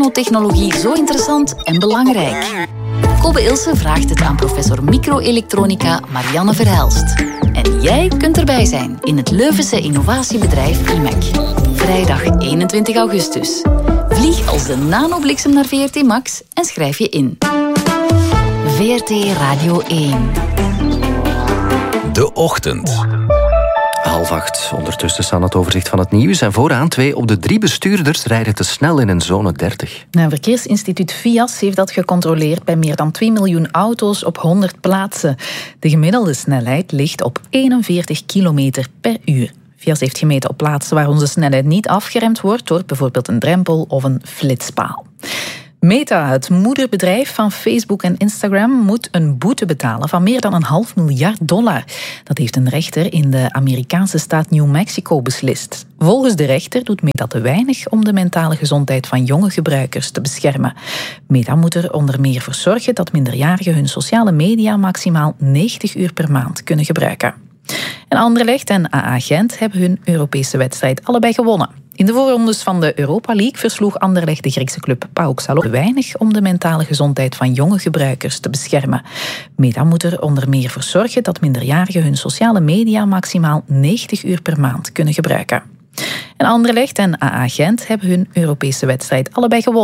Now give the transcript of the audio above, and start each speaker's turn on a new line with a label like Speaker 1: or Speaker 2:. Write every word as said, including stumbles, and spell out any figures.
Speaker 1: nanotechnologie zo interessant en belangrijk? Kobe Ilse vraagt het aan professor microelektronica Marianne Verhelst. En jij kunt erbij zijn in het Leuvense innovatiebedrijf I M E C. Vrijdag eenentwintig augustus. Vlieg als de nanobliksem naar V R T Max en schrijf je in. V R T Radio één.
Speaker 2: De Ochtend.
Speaker 3: Half acht. Ondertussen staan het overzicht van het nieuws. En vooraan twee op de drie bestuurders rijden te snel in een zone dertig.
Speaker 4: Het verkeersinstituut V I A S heeft dat gecontroleerd bij meer dan twee miljoen auto's op honderd plaatsen. De gemiddelde snelheid ligt op eenenveertig kilometer per uur. V I A S heeft gemeten op plaatsen waar onze snelheid niet afgeremd wordt door bijvoorbeeld een drempel of een flitspaal. Meta, het moederbedrijf van Facebook en Instagram, moet een boete betalen van meer dan een half miljard dollar. Dat heeft een rechter in de Amerikaanse staat New Mexico beslist. Volgens de rechter doet Meta te weinig om de mentale gezondheid van jonge gebruikers te beschermen. Meta moet er onder meer voor zorgen dat minderjarigen hun sociale media maximaal negentig uur per maand kunnen gebruiken. En Anderlecht en A A Gent hebben hun Europese wedstrijd allebei gewonnen. In de voorrondes van de Europa League versloeg Anderlecht de Griekse club PAOK Salonique weinig om de mentale gezondheid van jonge gebruikers te beschermen. Meta moet er onder meer voor zorgen dat minderjarigen hun sociale media maximaal negentig uur per maand kunnen gebruiken. En Anderlecht en A A Gent hebben hun Europese wedstrijd allebei gewonnen.